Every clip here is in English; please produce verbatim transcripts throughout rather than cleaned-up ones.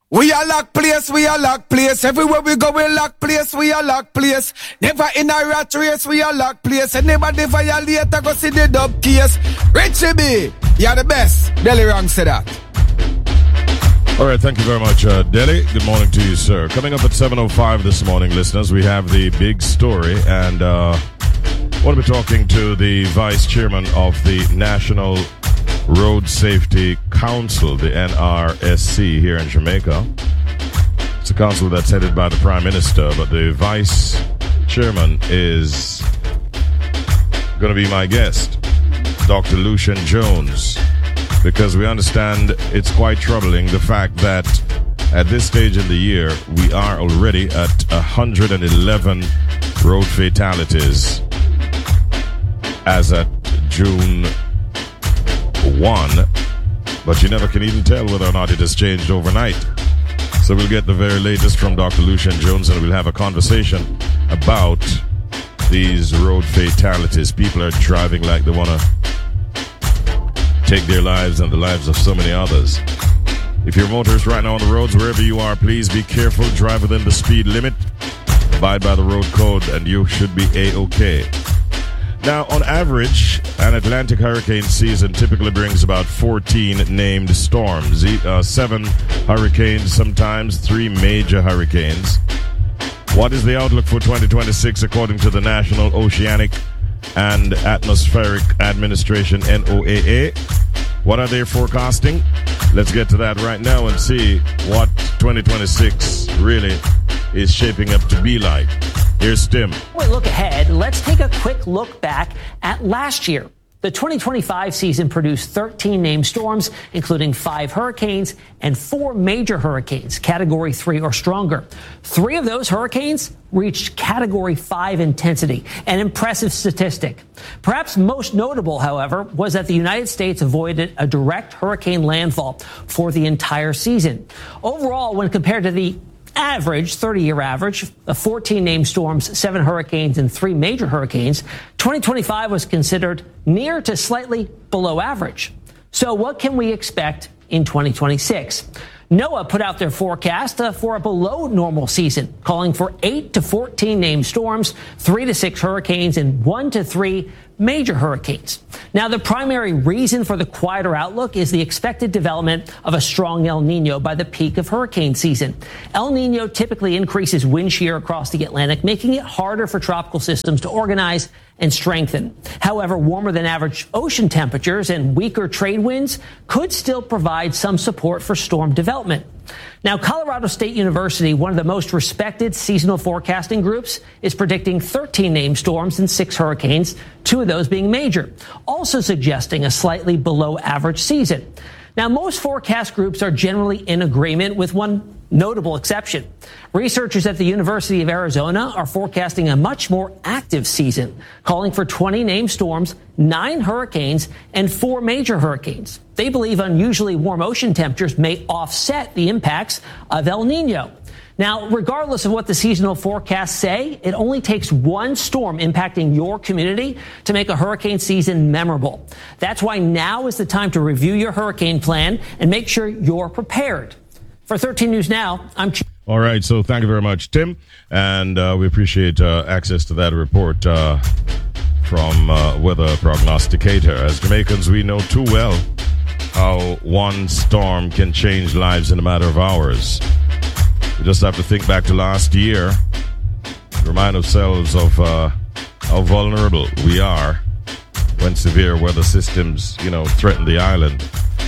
We are lock place, we are lock place. Everywhere we go, we lock place, we are lock place. Never in a rat race, we are lock place. Anybody violate, I go see the dub case. Richie B, you're the best. Delly Wrong said that. All right, thank you very much, uh, Delly. Good morning to you, sir. Coming up at seven oh five this morning, listeners, we have the big story, and uh, we'll be talking to the vice chairman of the National Road Safety Council, the N R S C, here in Jamaica. It's a council that's headed by the Prime Minister, but the vice chairman is going to be my guest, Doctor Lucian Jones, because we understand it's quite troubling the fact that at this stage in the year, we are already at one hundred eleven road fatalities as at June first, but you never can even tell whether or not it has changed overnight. So we'll get the very latest from Doctor Lucian Jones, and we'll have a conversation about these road fatalities. People are driving like they want to take their lives and the lives of so many others. If you're a motorist right now on the roads, wherever you are, please be careful, drive within the speed limit, abide by the road code, and you should be A-OK. Now, on average, an Atlantic hurricane season typically brings about fourteen named storms, uh, seven hurricanes, sometimes three major hurricanes. What is the outlook for twenty twenty-six according to the National Oceanic and Atmospheric Administration, N O A A? What are they forecasting? Let's get to that right now and see what twenty twenty-six really is shaping up to be like. Here's Tim. Before we look ahead, let's take a quick look back at last year. The twenty twenty-five season produced thirteen named storms, including five hurricanes and four major hurricanes, category three or stronger. Three of those hurricanes reached category five intensity, an impressive statistic. Perhaps most notable, however, was that the United States avoided a direct hurricane landfall for the entire season. Overall, when compared to the average, thirty-year average, of fourteen named storms, seven hurricanes, and three major hurricanes, twenty twenty-five was considered near to slightly below average. So what can we expect in twenty twenty-six? NOAA put out their forecast uh, for a below normal season, calling for eight to fourteen named storms, three to six hurricanes, and one to three major hurricanes. Now, the primary reason for the quieter outlook is the expected development of a strong El Nino by the peak of hurricane season. El Nino typically increases wind shear across the Atlantic, making it harder for tropical systems to organize and strengthen. However, warmer than average ocean temperatures and weaker trade winds could still provide some support for storm development. Now, Colorado State University, one of the most respected seasonal forecasting groups, is predicting thirteen named storms and six hurricanes, two of those being major, also suggesting a slightly below average season. Now, most forecast groups are generally in agreement, with one notable exception. Researchers at the University of Arizona are forecasting a much more active season, calling for twenty named storms, nine hurricanes, and four major hurricanes. They believe unusually warm ocean temperatures may offset the impacts of El Nino. Now, regardless of what the seasonal forecasts say, it only takes one storm impacting your community to make a hurricane season memorable. That's why now is the time to review your hurricane plan and make sure you're prepared. For thirteen News Now, I'm... All right, so thank you very much, Tim, and uh, we appreciate uh, access to that report uh, from uh, Weather Prognosticator. As Jamaicans, we know too well how one storm can change lives in a matter of hours. We just have to think back to last year, remind ourselves of uh, how vulnerable we are when severe weather systems, you know, threaten the island.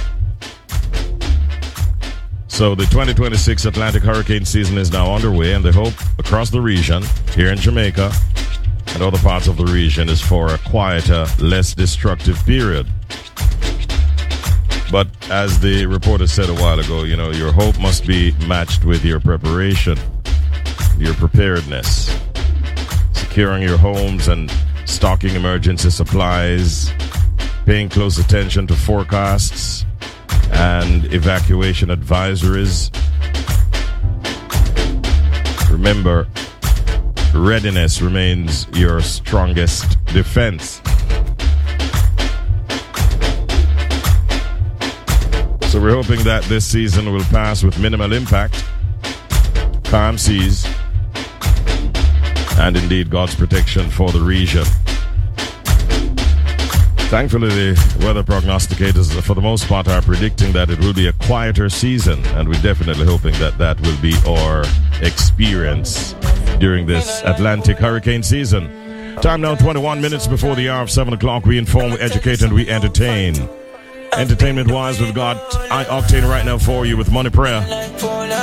So the twenty twenty-six Atlantic hurricane season is now underway, and the hope across the region, here in Jamaica and other parts of the region, is for a quieter, less destructive period. But as the reporter said a while ago, you know, your hope must be matched with your preparation, your preparedness, securing your homes and stocking emergency supplies, paying close attention to forecasts and evacuation advisories. Remember, readiness remains your strongest defense. So we're hoping that this season will pass with minimal impact, calm seas, and indeed God's protection for the region. Thankfully, the weather prognosticators, for the most part, are predicting that it will be a quieter season, and we're definitely hoping that that will be our experience during this Atlantic hurricane season. Time now, twenty-one minutes before the hour of seven o'clock. We inform, we educate, and we entertain. Entertainment-wise, we've got I Octane right now for you with Money Prayer.